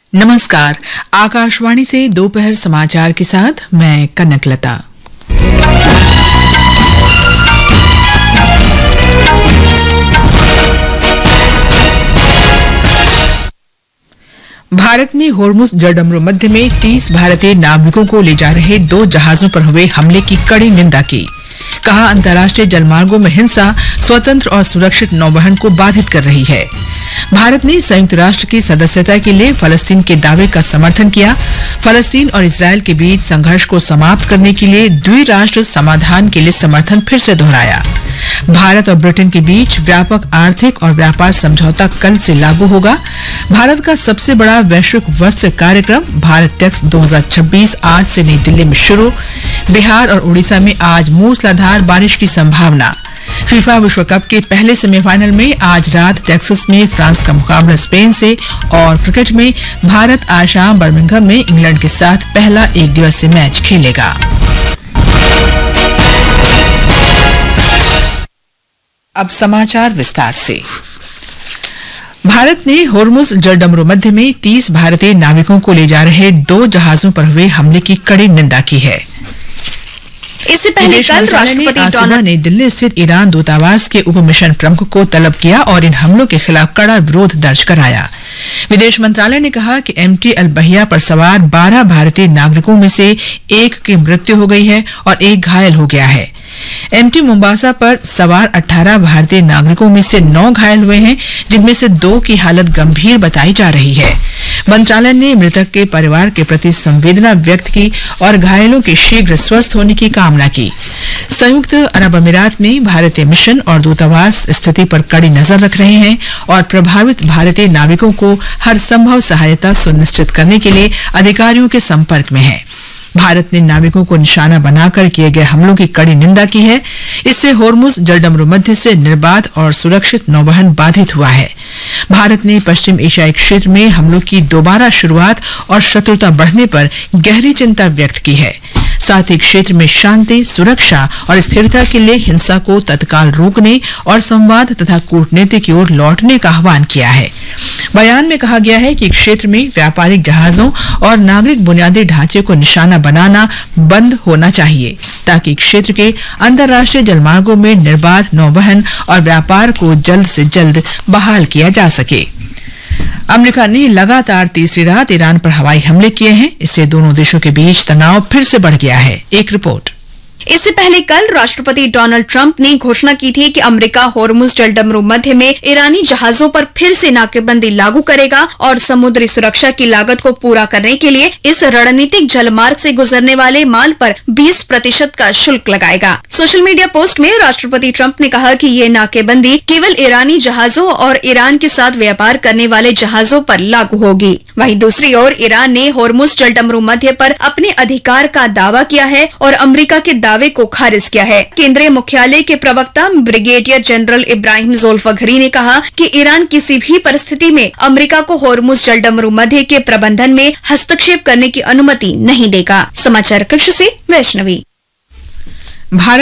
नमस्कार। आकाशवाणी से दोपहर समाचार के साथ मैं कनकलता। भारत ने होर्मुज जलडमरू मध्य में 30 भारतीय नागरिकों को ले जा रहे 2 जहाजों पर हुए हमले की कड़ी निंदा की। कहा, अंतर्राष्ट्रीय जलमार्गों में हिंसा स्वतंत्र और सुरक्षित नौवहन को बाधित कर रही है। भारत ने संयुक्त राष्ट्र की सदस्यता के लिए फलस्तीन के दावे का समर्थन किया। फलस्तीन और इस्राएल के बीच संघर्ष को समाप्त करने के लिए द्विराष्ट्र समाधान के लिए समर्थन फिर से दोहराया। भारत और ब्रिटेन के बीच व्यापक आर्थिक और व्यापार समझौता कल से लागू होगा। भारत का सबसे बड़ा वैश्विक वस्त्र कार्यक्रम भारत टेक्स 2026 आज से नई दिल्ली में शुरू। बिहार और उड़ीसा में आज मूसलाधार बारिश की संभावना। फीफा विश्व कप के पहले सेमीफाइनल में आज रात टेक्सास में फ्रांस का मुकाबला स्पेन से, और क्रिकेट में भारत आज शाम बर्मिंघम में इंग्लैंड के साथ पहला एक दिवसीय मैच खेलेगा। अब समाचार विस्तार से। भारत ने होर्मुज जलडमरू मध्य में 30 भारतीय नाविकों को ले जा रहे 2 जहाजों पर हुए हमले की कड़ी निंदा की है। इससे पहले कल राष्ट्रपति डोनाल्ड नई दिल्ली स्थित ईरान दूतावास के उप मिशन प्रमुख को तलब किया और इन हमलों के खिलाफ कड़ा विरोध दर्ज कराया। विदेश मंत्रालय ने कहा कि MT अल-बहिया पर सवार 12 भारतीय नागरिकों में से 1 की मृत्यु हो गई है और 1 घायल हो गया है। MT मोम्बासा पर सवार 18 भारतीय नागरिकों में से 9 घायल हुए हैं, जिनमें से 2 की हालत गंभीर बताई जा रही है। मंत्रालय ने मृतक के परिवार के प्रति संवेदना व्यक्त की और घायलों के शीघ्र स्वस्थ होने की कामना की। संयुक्त अरब अमीरात में भारतीय मिशन और दूतावास स्थिति पर कड़ी नजर रख रहे हैं और प्रभावित भारतीय नाविकों को हर संभव सहायता सुनिश्चित करने के लिए अधिकारियों के संपर्क में है। भारत ने नाविकों को निशाना बनाकर किए गए हमलों की कड़ी निंदा की है। इससे होर्मुज जलडमरू मध्य से निर्बाध और सुरक्षित नौवहन बाधित हुआ है। भारत ने पश्चिम एशियाई क्षेत्र में हमलों की दोबारा शुरुआत और शत्रुता बढ़ने पर गहरी चिंता व्यक्त की है। साथ ही क्षेत्र में शांति, सुरक्षा और स्थिरता के लिए हिंसा को तत्काल रोकने और संवाद तथा कूटनीति की ओर लौटने का आह्वान किया है। बयान में कहा गया है कि क्षेत्र में व्यापारिक जहाजों और नागरिक बुनियादी ढांचे को निशाना बनाना बंद होना चाहिए, ताकि क्षेत्र के अंतर्राष्ट्रीय जलमार्गों में निर्बाध नौवहन और व्यापार को जल्द से जल्द बहाल किया जा सके। अमेरिका ने लगातार तीसरी रात ईरान पर हवाई हमले किए हैं। इससे दोनों देशों के बीच तनाव फिर से बढ़ गया है। एक रिपोर्ट। इससे पहले कल राष्ट्रपति डोनाल्ड ट्रंप ने घोषणा की थी कि अमेरिका होर्मुज जलडमरू मध्य में ईरानी जहाजों पर फिर से नाकेबंदी लागू करेगा और समुद्री सुरक्षा की लागत को पूरा करने के लिए इस रणनीतिक जलमार्ग से गुजरने वाले माल पर 20% का शुल्क लगाएगा। सोशल मीडिया पोस्ट में राष्ट्रपति ट्रंप ने कहा कि ये नाकेबंदी केवल ईरानी जहाजों और ईरान के साथ व्यापार करने वाले जहाजों पर लागू होगी। वहीं दूसरी ओर ईरान ने होर्मुज जलडमरू मध्य पर अपने अधिकार का दावा किया है और अमेरिका के दावे को खारिज किया है। केंद्रीय मुख्यालय के प्रवक्ता ब्रिगेडियर जनरल इब्राहिम जोल्फाघरी ने कहा कि ईरान किसी भी परिस्थिति में अमेरिका को होर्मुज जलडमरू मध्य के प्रबंधन में हस्तक्षेप करने की अनुमति नहीं देगा। समाचार कक्ष से वैष्णवी।